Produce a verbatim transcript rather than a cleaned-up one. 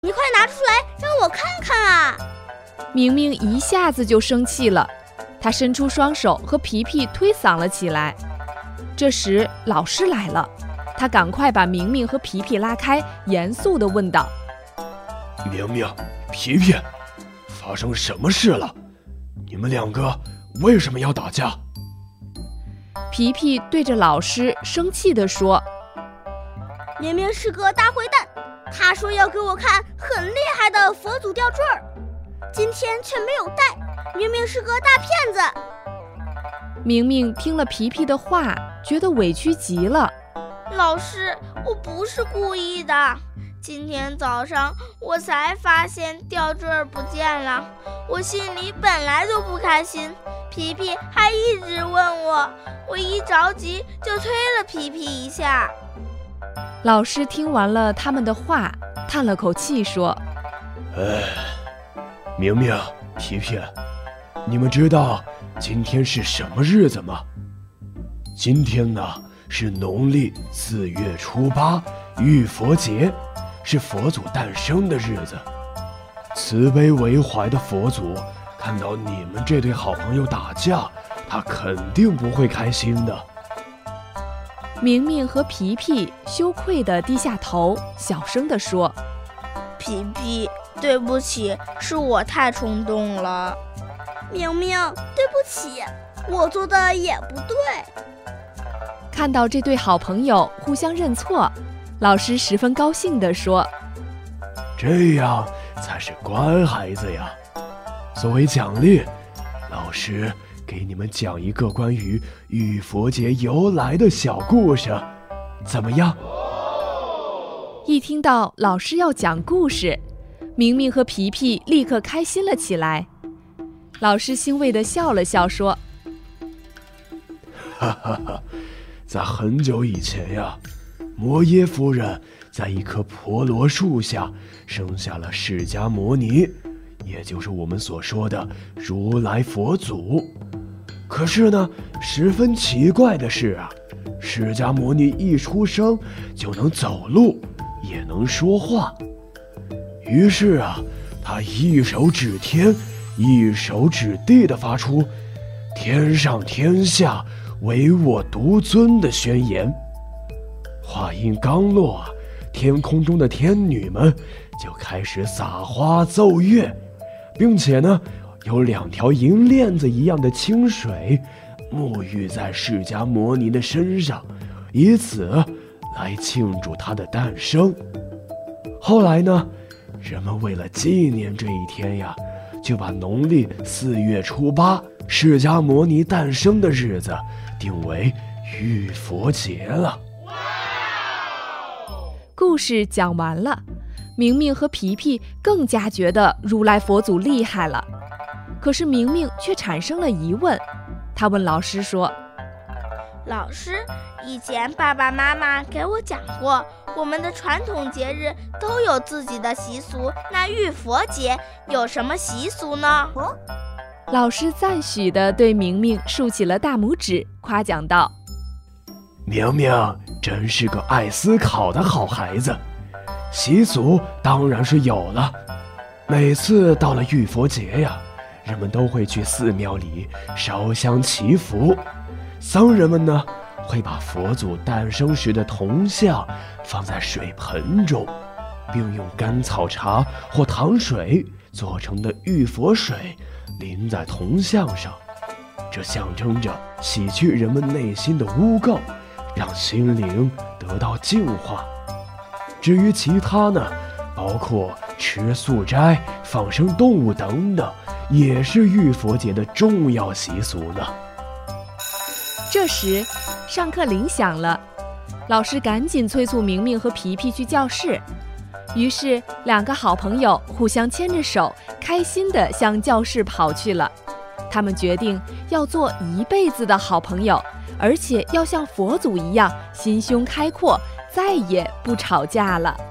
你快拿出来让我看看啊！ 明明一下子就生气了，他伸出双手和皮皮推搡了起来。这时老师来了，他赶快把明明和皮皮拉开，严肃地问道： 明明，皮皮，发生什么事了？你们两个为什么要打架？ 皮皮对着老师生气地说： 明明是个大坏蛋，他说要给我看很厉害的佛祖吊坠儿，今天却没有带，明明是个大骗子。 明明听了皮皮的话，觉得委屈极了。 老师，我不是故意的，今天早上我才发现吊坠儿不见了，我心里本来就不开心，皮皮还一直问我，我一着急就推了皮皮一下。 老师听完了他们的话，叹了口气说： 哎，明明，皮皮，你们知道今天是什么日子吗？今天呢，是农历四月初八，浴佛节，是佛祖诞生的日子。慈悲为怀的佛祖看到你们这对好朋友打架，他肯定不会开心的。 明明和皮皮羞愧地低下头，小声地说： 皮皮，对不起，是我太冲动了。明明，对不起，我做的也不对。 看到这对好朋友互相认错，老师十分高兴地说： 这样才是乖孩子呀。作为奖励，老师给你们讲一个关于浴佛节由来的小故事，怎么样？ 一听到老师要讲故事，明明和皮皮立刻开心了起来。老师欣慰地笑了笑说： 哈哈哈，在很久以前呀，摩耶夫人在一棵婆罗树下生下了释迦牟尼，也就是我们所说的如来佛祖。可是呢，十分奇怪的是啊，释迦牟尼一出生就能走路，也能说话。于是啊，他一手指天，一手指地地发出天上天下唯我独尊的宣言。话音刚落，天空中的天女们就开始撒花奏乐，并且呢，有两条银链子一样的清水沐浴在释迦牟尼的身上，以此来庆祝他的诞生。后来呢，人们为了纪念这一天呀，就把农历四月初八释迦牟尼诞生的日子定为浴佛节了。 故事讲完了，明明和皮皮更加觉得如来佛祖厉害了。可是明明却产生了疑问，他问老师说： 老师，以前爸爸妈妈给我讲过，我们的传统节日都有自己的习俗，那浴佛节有什么习俗呢？哦， 老师赞许地对明明竖起了大拇指，夸奖道： 明明真是个爱思考的好孩子，习俗当然是有了。每次到了浴佛节呀，人们都会去寺庙里烧香祈福，僧人们呢会把佛祖诞生时的铜像放在水盆中，并用甘草茶或糖水做成的浴佛水淋在铜像上，这象征着洗去人们内心的污垢，让心灵得到净化。至于其他呢，包括吃素斋、放生动物等等，也是浴佛节的重要习俗呢。 这时上课铃响了，老师赶紧催促明明和皮皮去教室。于是两个好朋友互相牵着手，开心地向教室跑去了。他们决定要做一辈子的好朋友，而且要像佛祖一样心胸开阔，再也不吵架了。